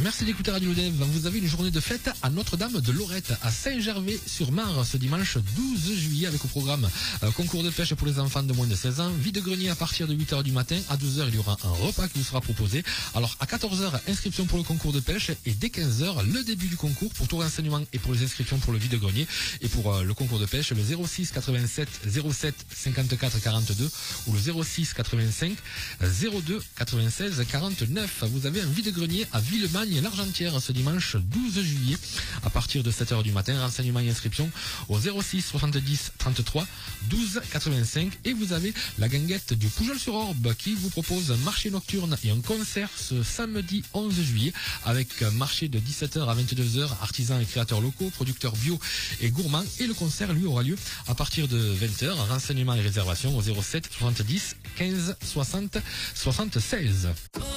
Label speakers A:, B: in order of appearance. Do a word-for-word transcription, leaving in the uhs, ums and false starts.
A: Merci d'écouter Radio Dev. Vous avez une journée de fête à Notre-Dame de Lorette, à Saint-Gervais-sur-Marne, ce dimanche douze juillet, avec au programme euh, concours de pêche pour les enfants de moins de seize ans, vide-grenier à partir de huit heures du matin. À douze heures, il y aura un repas qui vous sera proposé. Alors, à quatorze heures, inscription pour le concours de pêche, et dès quinze heures, le début du concours pour tout renseignement et pour les inscriptions pour le vide-grenier et pour euh, le concours de pêche, le zéro six quatre-vingt-sept zéro sept cinquante-quatre quarante-deux ou le zéro six quatre-vingt-cinq zéro deux quatre-vingt-seize quarante-neuf. Vous avez un vide-grenier à Villemagne-l'Argentière ce dimanche douze juillet à partir de sept heures du matin. Renseignements et inscriptions au zéro six soixante-dix trente-trois douze quatre-vingt-cinq. Et vous avez la guinguette du Poujols-sur-Orbe qui vous propose un marché nocturne et un concert ce samedi onze juillet avec un marché de dix-sept heures à vingt-deux heures, artisans et créateurs locaux, producteurs bio et gourmands. Et le concert lui aura lieu à partir de vingt heures. Renseignements et réservations au zéro sept soixante-dix quinze soixante soixante-seize.